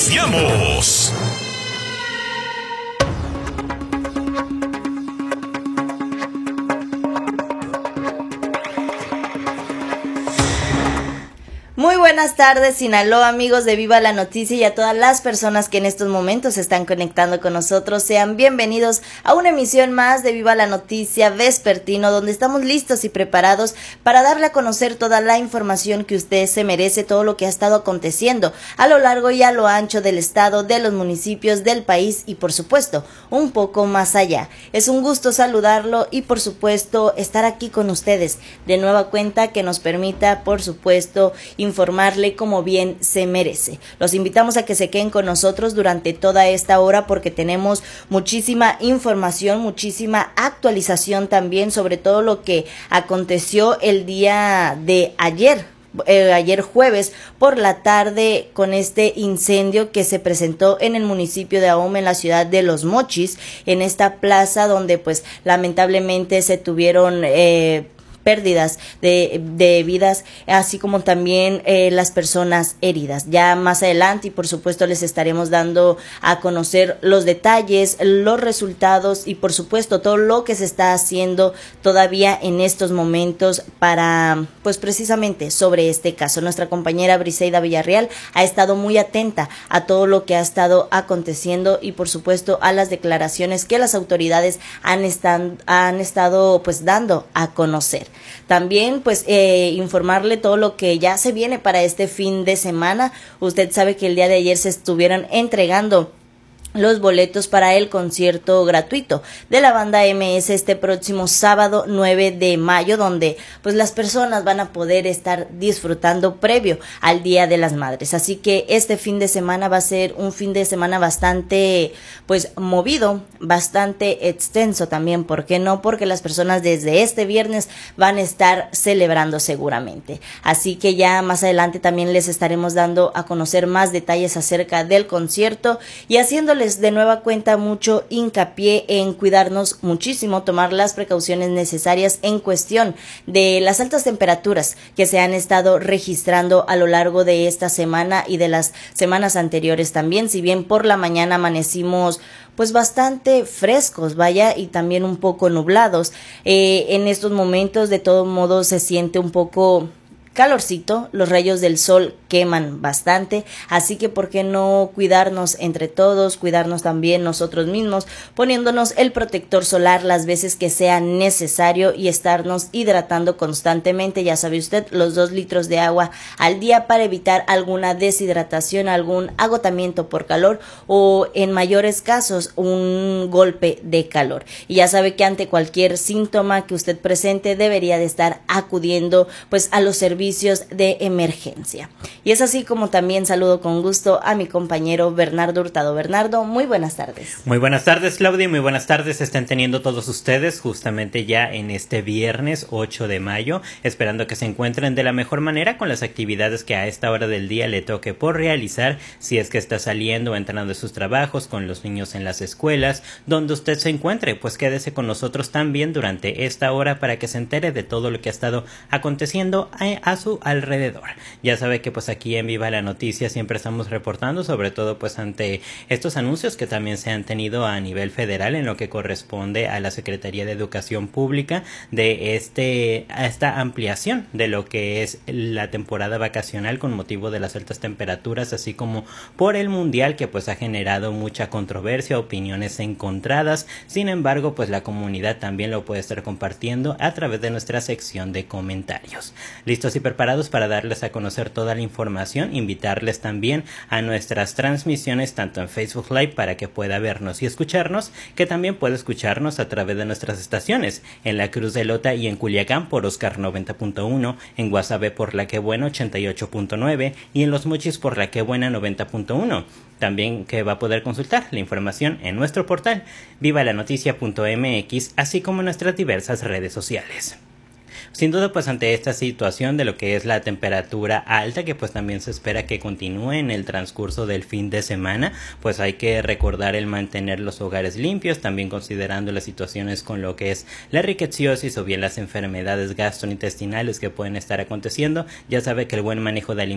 Iniciamos. Muy buenas tardes, Sinaloa, amigos de Viva la Noticia, y a todas las personas que en estos momentos se están conectando con nosotros. Sean bienvenidos a una emisión más de Viva la Noticia vespertino, donde estamos listos y preparados para darle a conocer toda la información que usted se merece, todo lo que ha estado aconteciendo a lo largo y a lo ancho del estado, de los municipios, del país y, por supuesto, un poco más allá. Es un gusto saludarlo y, por supuesto, estar aquí con ustedes de nueva cuenta, que nos permita, por supuesto, informarle como bien se merece. Los invitamos a que se queden con nosotros durante toda esta hora, porque tenemos muchísima información, muchísima actualización también sobre todo lo que aconteció el día de ayer. Ayer jueves por la tarde, con este incendio que se presentó en el municipio de Ahome, en la ciudad de Los Mochis, en esta plaza donde pues lamentablemente se tuvieron pérdidas de vidas, así como también las personas heridas. Ya más adelante, y por supuesto les estaremos dando a conocer los detalles, los resultados y por supuesto todo lo que se está haciendo todavía en estos momentos para, pues precisamente sobre este caso. Nuestra compañera Briseida Villarreal ha estado muy atenta a todo lo que ha estado aconteciendo y por supuesto a las declaraciones que las autoridades han estado pues dando a conocer. También pues informarle todo lo que ya se viene para este fin de semana. Usted sabe que el día de ayer se estuvieron entregando los boletos para el concierto gratuito de la banda MS este próximo sábado 9 de mayo, donde pues las personas van a poder estar disfrutando previo al Día de las Madres. Así que este fin de semana va a ser un fin de semana bastante pues movido, bastante extenso también, ¿por qué no? Porque las personas desde este viernes van a estar celebrando seguramente. Así que ya más adelante también les estaremos dando a conocer más detalles acerca del concierto y haciéndoles de nueva cuenta mucho hincapié en cuidarnos muchísimo, tomar las precauciones necesarias en cuestión de las altas temperaturas que se han estado registrando a lo largo de esta semana y de las semanas anteriores también. Si bien por la mañana amanecimos pues bastante frescos, vaya, y también un poco nublados, en estos momentos de todo modo se siente un poco calorcito, los rayos del sol queman bastante, así que por qué no cuidarnos entre todos, cuidarnos también nosotros mismos, poniéndonos el protector solar las veces que sea necesario y estarnos hidratando constantemente. Ya sabe usted, los 2 litros de agua al día para evitar alguna deshidratación, algún agotamiento por calor o en mayores casos un golpe de calor. Y ya sabe que ante cualquier síntoma que usted presente debería de estar acudiendo pues a los servicios de emergencia. Y es así como también saludo con gusto a mi compañero Bernardo Hurtado. Bernardo, muy buenas tardes. Muy buenas tardes, Claudia, y muy buenas tardes estén teniendo todos ustedes justamente ya en este viernes 8 de mayo, esperando que se encuentren de la mejor manera con las actividades que a esta hora del día le toque por realizar, si es que está saliendo o entrando de sus trabajos, con los niños en las escuelas, donde usted se encuentre, pues quédese con nosotros también durante esta hora para que se entere de todo lo que ha estado aconteciendo a su alrededor. Ya sabe que pues aquí en Viva la Noticia siempre estamos reportando, sobre todo pues ante estos anuncios que también se han tenido a nivel federal en lo que corresponde a la Secretaría de Educación Pública de esta ampliación de lo que es la temporada vacacional con motivo de las altas temperaturas, así como por el mundial, que pues ha generado mucha controversia, opiniones encontradas. Sin embargo, pues la comunidad también lo puede estar compartiendo a través de nuestra sección de comentarios. Listos y preparados para darles a conocer toda la información, invitarles también a nuestras transmisiones tanto en Facebook Live para que pueda vernos y escucharnos, que también puede escucharnos a través de nuestras estaciones en la Cruz de Lota y en Culiacán por Oscar 90.1, en Guasave por La Que Buena 88.9 y en Los Mochis por La Que Buena 90.1. También que va a poder consultar la información en nuestro portal vivalanoticia.mx, así como en nuestras diversas redes sociales. Sin duda, pues ante esta situación de lo que es la temperatura alta, que pues también se espera que continúe en el transcurso del fin de semana, pues hay que recordar el mantener los hogares limpios, también considerando las situaciones con lo que es la riqueciosis o bien las enfermedades gastrointestinales que pueden estar aconteciendo. Ya sabe que el buen manejo de alimentos